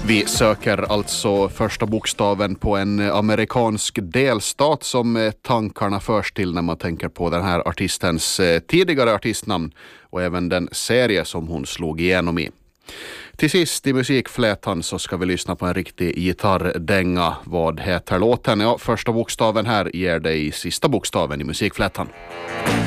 Vi söker alltså första bokstaven på en amerikansk delstat som tankarna förs till när man tänker på den här artistens tidigare artistnamn och även den serie som hon slog igenom i. Till sist i musikflätan så ska vi lyssna på en riktig gitarrdänga. Vad heter låten? Ja, första bokstaven här ger dig sista bokstaven i musikflätan.